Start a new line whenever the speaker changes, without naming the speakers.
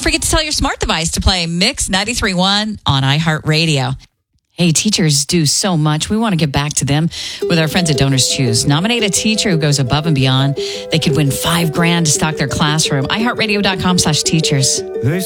forget to tell your smart device to play Mix 93.1 on iHeartRadio. Hey, teachers do so much. We want to give back to them with our friends at Donors Choose. Nominate a teacher who goes above and beyond. They could win $5,000 to stock their classroom. iHeartRadio.com/teachers.